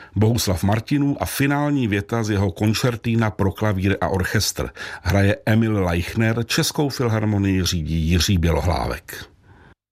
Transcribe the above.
Bohuslav Martinů a finální věta z jeho koncertína pro klavír a orchestr. Hraje Emil Leichner, Českou filharmonii řídí Jiří Bělohlávek.